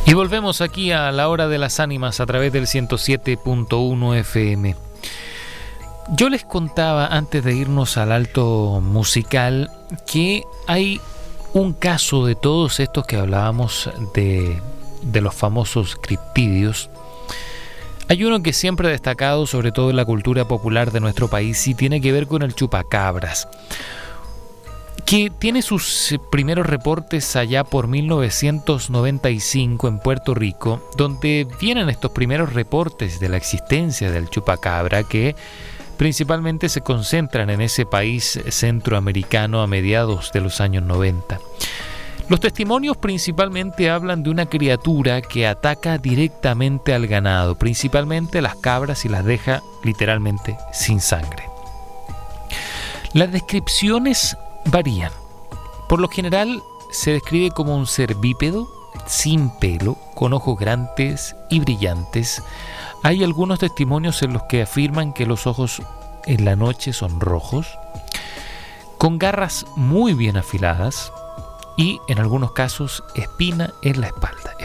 Y volvemos aquí a la hora de las ánimas a través del 107.1 FM. Yo les contaba antes de irnos al alto musical que hay un caso de todos estos que hablábamos de los famosos criptidios. Hay uno que siempre ha destacado, sobre todo en la cultura popular de nuestro país, y tiene que ver con el chupacabras, que tiene sus primeros reportes allá por 1995 en Puerto Rico, donde vienen estos primeros reportes de la existencia del chupacabra, que principalmente se concentran en ese país centroamericano a mediados de los años 90. Los testimonios principalmente hablan de una criatura que ataca directamente al ganado, principalmente las cabras, y las deja literalmente sin sangre. Las descripciones varían. Por lo general se describe como un ser bípedo, sin pelo, con ojos grandes y brillantes. Hay algunos testimonios en los que afirman que los ojos en la noche son rojos, con garras muy bien afiladas y en algunos casos espinas en la espalda.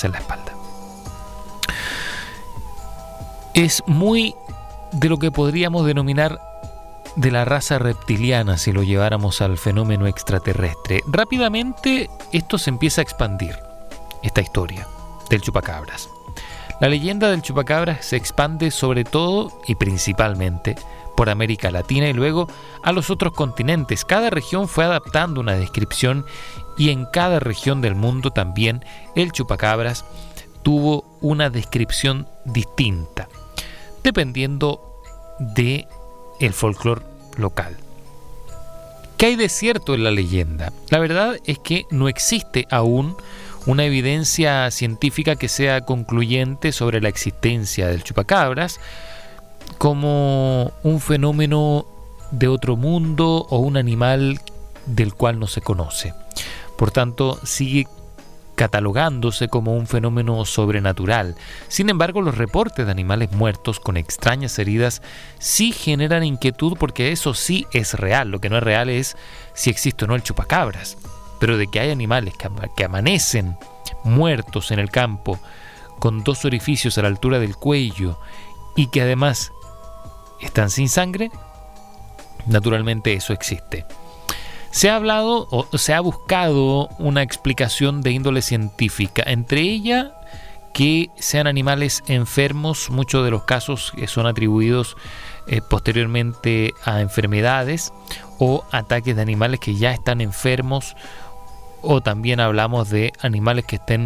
Es muy de lo que podríamos denominar de la raza reptiliana si lo lleváramos al fenómeno extraterrestre. Rápidamente esto se empieza a expandir, esta historia del chupacabras. La leyenda del chupacabras se expande sobre todo y principalmente por América Latina y luego a los otros continentes. Cada región fue adaptando una descripción y en cada región del mundo también el chupacabras tuvo una descripción distinta, dependiendo de el folclore local. ¿Qué hay de cierto en la leyenda? La verdad es que no existe aún una evidencia científica que sea concluyente sobre la existencia del chupacabras como un fenómeno de otro mundo o un animal del cual no se conoce. Por tanto, sigue catalogándose como un fenómeno sobrenatural. Sin embargo, los reportes de animales muertos con extrañas heridas sí generan inquietud, porque eso sí es real. Lo que no es real es si existe o no el chupacabras. Pero de que hay animales que amanecen muertos en el campo con dos orificios a la altura del cuello y que además están sin sangre, naturalmente eso existe. Se ha hablado o se ha buscado una explicación de índole científica, entre ella que sean animales enfermos. Muchos de los casos son atribuidos posteriormente a enfermedades o ataques de animales que ya están enfermos, o también hablamos de animales que estén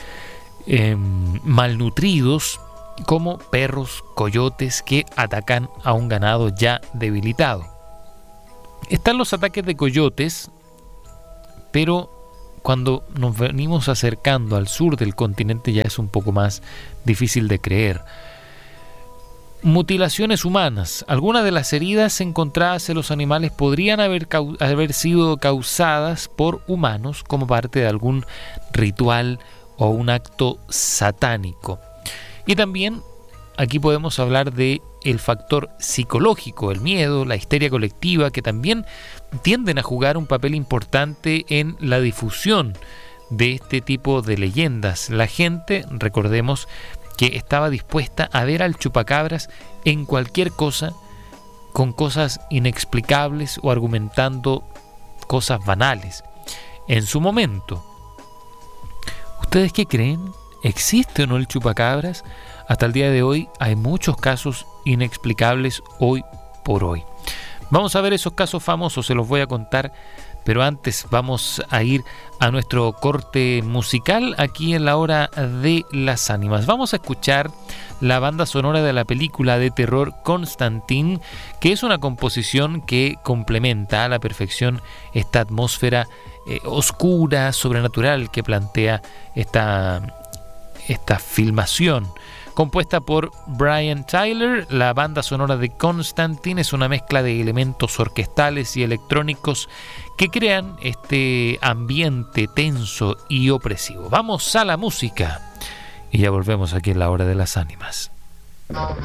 malnutridos, como perros, coyotes que atacan a un ganado ya debilitado. Están los ataques de coyotes, pero cuando nos venimos acercando al sur del continente ya es un poco más difícil de creer. Mutilaciones humanas. Algunas de las heridas encontradas en los animales podrían haber sido causadas por humanos como parte de algún ritual o un acto satánico. Y también aquí podemos hablar de el factor psicológico, el miedo, la histeria colectiva, que también tienden a jugar un papel importante en la difusión de este tipo de leyendas. La gente, recordemos, que estaba dispuesta a ver al chupacabras en cualquier cosa, con cosas inexplicables o argumentando cosas banales. En su momento, ¿ustedes qué creen? ¿Existe o no el chupacabras? Hasta el día de hoy hay muchos casos inexplicables hoy por hoy. Vamos a ver esos casos famosos, se los voy a contar, pero antes vamos a ir a nuestro corte musical aquí en la hora de las ánimas. Vamos a escuchar la banda sonora de la película de terror Constantine, que es una composición que complementa a la perfección esta atmósfera oscura, sobrenatural que plantea esta filmación. Compuesta por Brian Tyler, la banda sonora de Constantine es una mezcla de elementos orquestales y electrónicos que crean este ambiente tenso y opresivo. Vamos a la música y ya volvemos aquí en la hora de las ánimas.